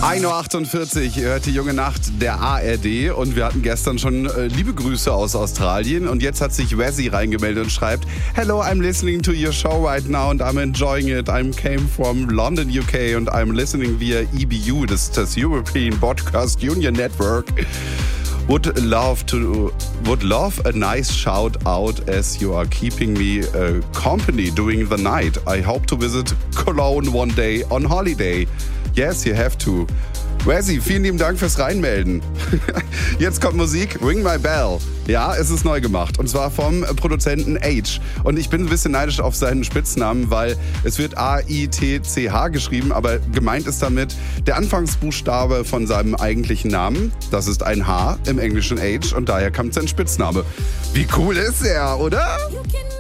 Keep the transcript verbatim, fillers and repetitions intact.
ein Uhr achtundvierzig, ihr hört die junge Nacht der A R D und wir hatten gestern schon äh, liebe Grüße aus Australien und jetzt hat sich Wazzy reingemeldet und schreibt: Hello, I'm listening to your show right now and I'm enjoying it. I came from London, U K and I'm listening via E B U, das ist das European Broadcast Union Network. Would love to would love a nice shout out as you are keeping me uh, company during the night. I hope to visit Cologne one day on holiday. Yes, you have to. Wazzy, vielen lieben Dank fürs Reinmelden. Jetzt kommt Musik, Ring My Bell. Ja, es ist neu gemacht und zwar vom Produzenten H. Und ich bin ein bisschen neidisch auf seinen Spitznamen, weil es wird A I T C H geschrieben, aber gemeint ist damit der Anfangsbuchstabe von seinem eigentlichen Namen. Das ist ein H im englischen H und daher kommt sein Spitzname. Wie cool ist er, oder?